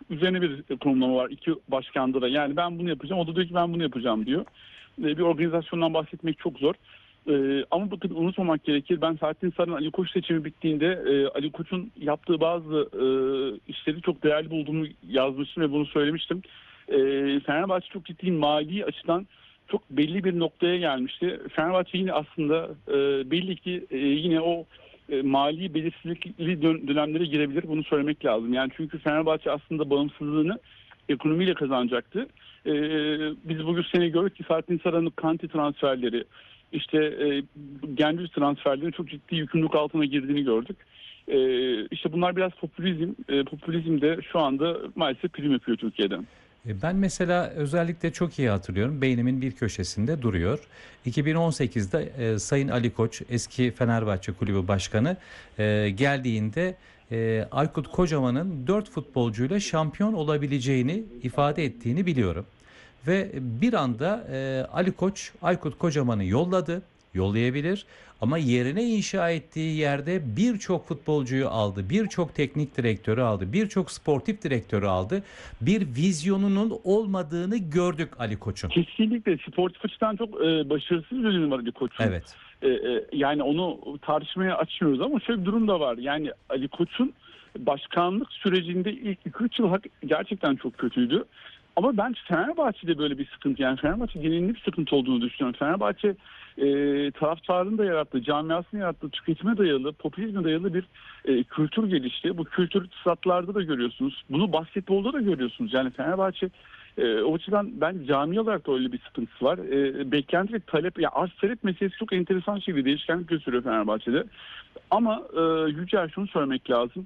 üzerine bir konumlama var iki başkanda da. Yani ben bunu yapacağım, o da diyor ki ben bunu yapacağım diyor. Bir organizasyondan bahsetmek çok zor. Ama bakın unutmamak gerekir. Ben Saadettin Saran Ali Koç seçimi bittiğinde Ali Koç'un yaptığı bazı işleri çok değerli bulduğumu yazmıştım ve bunu söylemiştim. Fenerbahçe çok ciddi mali açıdan çok belli bir noktaya gelmişti. Fenerbahçe yine aslında belli ki yine o mali belirsizlikli dönemlere girebilir. Bunu söylemek lazım. Yani çünkü Fenerbahçe aslında bağımsızlığını ekonomiyle kazanacaktı. Biz bugün sene gördük ki Saadettin Saran'ın Kanti transferleri, işte Gendüz transferlerinin çok ciddi yükümlülük altına girdiğini gördük. İşte bunlar biraz popülizm. Popülizm de şu anda maalesef prim yapıyor Türkiye'de. Ben mesela özellikle çok iyi hatırlıyorum. Beynimin bir köşesinde duruyor. 2018'de Sayın Ali Koç, eski Fenerbahçe Kulübü Başkanı geldiğinde Aykut Kocaman'ın 4 futbolcuyla şampiyon olabileceğini ifade ettiğini biliyorum. Ve bir anda Ali Koç Aykut Kocaman'ı yolladı. Yollayabilir ama yerine inşa ettiği yerde birçok futbolcuyu aldı, birçok teknik direktörü aldı, birçok sportif direktörü aldı. Bir vizyonunun olmadığını gördük Ali Koç'un. Kesinlikle sportif açıdan çok başarısız bir dönemi var Ali Koç'un. Evet. Yani onu tartışmaya açmıyoruz ama şöyle bir durum da var. Yani Ali Koç'un başkanlık sürecinde ilk 2-3 yıl gerçekten çok kötüydü. Ama ben Fenerbahçe'de böyle bir sıkıntı, yani Fenerbahçe genelinde bir sıkıntı olduğunu düşünüyorum. Fenerbahçe taraftarın da yarattığı, camiasını yarattığı, tüketime dayalı, popülizme dayalı bir kültür gelişti. Bu kültür statlarda da görüyorsunuz. Bunu basketbolda da görüyorsunuz. Yani Fenerbahçe o açıdan ben cami olarak da öyle bir sıkıntısı var. Beklenti ve talep, ya arz talep meselesi çok enteresan şekilde değişkenlik gösteriyor Fenerbahçe'de. Ama Yücel şunu söylemek lazım.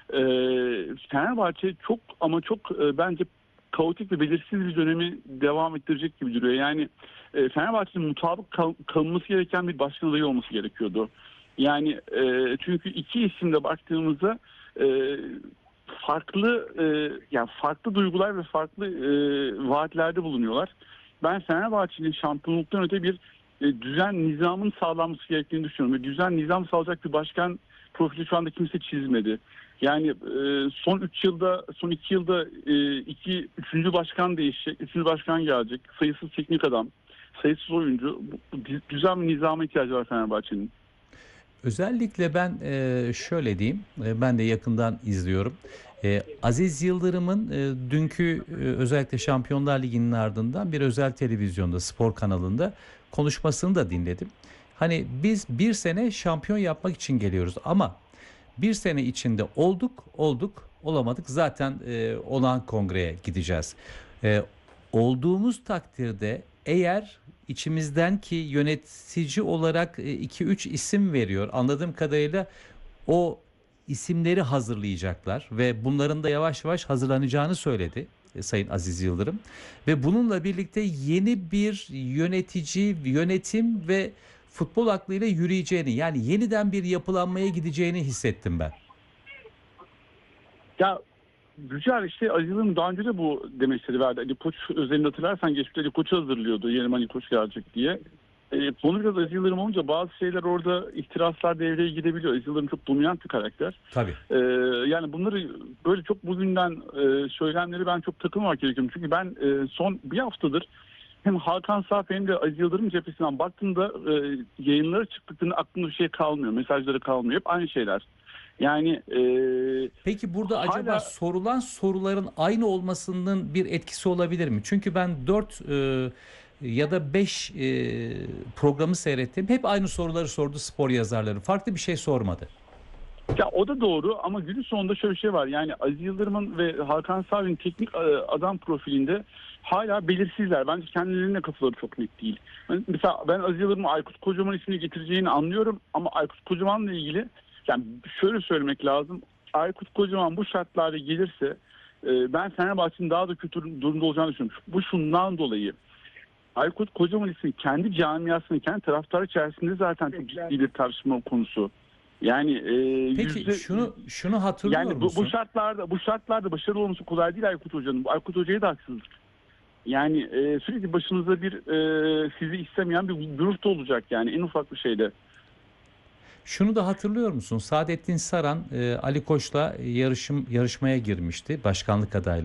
Fenerbahçe çok ama çok bence kaotik ve belirsiz bir dönemi devam ettirecek gibi duruyor. Yani Fenerbahçe'nin mutabık kalınması gereken bir başkan adayı olması gerekiyordu. Yani çünkü iki isimde baktığımızda farklı yani farklı duygular ve farklı vaatlerde bulunuyorlar. Ben Fenerbahçe'nin şampiyonluktan öte bir düzen nizamın sağlanması gerektiğini düşünüyorum. Ve düzen nizam sağlayacak bir başkan profili şu anda kimse çizmedi. Yani son 3 yılda, son 2 yılda üçüncü başkan değişecek, üçüncü başkan gelecek. Sayısız teknik adam, sayısız oyuncu. Düzen ve nizama ihtiyacı var Fenerbahçe'nin. Özellikle ben şöyle diyeyim, ben de yakından izliyorum. Aziz Yıldırım'ın dünkü özellikle Şampiyonlar Ligi'nin ardından bir özel televizyonda, spor kanalında konuşmasını da dinledim. Hani biz bir sene şampiyon yapmak için geliyoruz ama bir sene içinde olduk, olamadık. Zaten olağan kongreye gideceğiz. Olduğumuz takdirde eğer içimizden ki yönetici olarak 2-3 isim veriyor. Anladığım kadarıyla o isimleri hazırlayacaklar ve bunların da yavaş yavaş hazırlanacağını söyledi Sayın Aziz Yıldırım. Ve bununla birlikte yeni bir yönetici, yönetim ve futbol aklıyla yürüyeceğini, yani yeniden bir yapılanmaya gideceğini hissettim ben. Ya Yücel işte Aziz Yıldırım daha önce de bu demeçleri verdi. Ali Koç özelinde hatırlarsan geçmişte Ali Koç'u hazırlıyordu. Yerime Ali Koç gelecek diye. Konu biraz Aziz Yıldırım olunca bazı şeyler orada ihtiraslar devreye gidebiliyor. Aziz Yıldırım çok dominant bir karakter. Tabii. Yani bunları böyle çok bugünden söylemleri ben çok takılmamak gerekiyorum. Çünkü ben son bir haftadır hem Hakan Safi hem de Aziz Yıldırım cephesinden baktığımda yayınlara çıktıklarında aklımda bir şey kalmıyor. Mesajları kalmıyor. Hep aynı şeyler. Yani Peki burada hala... acaba sorulan soruların aynı olmasının bir etkisi olabilir mi? Çünkü ben 4 ya da 5 programı seyrettim. Hep aynı soruları sordu spor yazarları. Farklı bir şey sormadı. Ya o da doğru ama günün sonunda şöyle bir şey var. Yani Aziz Yıldırım'ın ve Hakan Safi'nin teknik adam profilinde hala belirsizler. Bence kendilerine kafaları çok net değil. Mesela ben Aziz Yıldırım'ın Aykut Kocaman ismini getireceğini anlıyorum ama Aykut Kocaman'la ilgili yani şöyle söylemek lazım. Aykut Kocaman bu şartlarda gelirse ben Fenerbahçe'nin daha da kötü durumda olacağını düşünüyorum. Bu şundan dolayı. Aykut Kocaman ismi kendi camiasının, kendi taraftarı içerisinde zaten çok ciddi bir tartışma konusu. Yani Peki şunu hatırlıyor yani musun? bu şartlarda başarılı olması kolay değil Aykut Hoca'nın. Aykut Hoca'ya da haksızlık. Yani sürekli başınızda bir sizi istemeyen bir grup da olacak yani en ufak bir şeyde. Şunu da hatırlıyor musun? Saadettin Saran Ali Koç'la yarışmaya girmişti başkanlık adaylığı.